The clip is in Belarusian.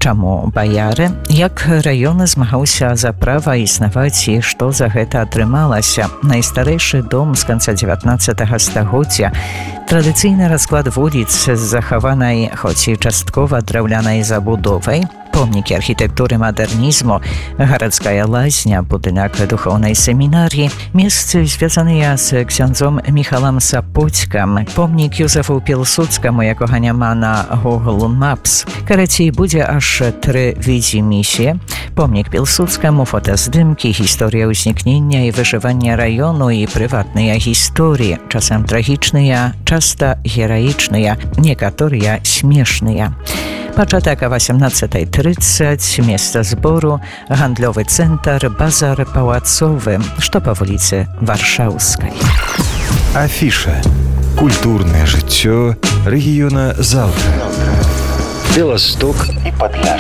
Чаму баяры? Як раён змагаўся за права існаваць і што за гэта атрымалася? Найстарэйшы дом з канца 19 стагоддзя, традыцыйны расклад вуліц з захаванай, хоць і часткова драўлянай забудовай, помнікі архітэктуры мадэрнізму, гарадская лазня, будынак духоўнай семінарыі, месцы, звязаныя з ксяндзом Міхалам Сапоцькам, помнік Юзефу Пілсудскаму, якога няма на Google Maps. Карацей, будзе аж 3 візі-місіі. Помнік Пілсудскаму, фотаздымкі, гісторыя ўзнікнення і выжывання раёну і прыватныя гісторыі, часам трагічныя, часта гераічныя, некаторыя смешныя. Пачатак о 18:30, месца збору, гандлёвы цэнтр, базар палацовы, што па вуліцы Варшаўскай. Афіша. Культурнае жыццё рэгіёна заўтра. Беласток і Падляшша.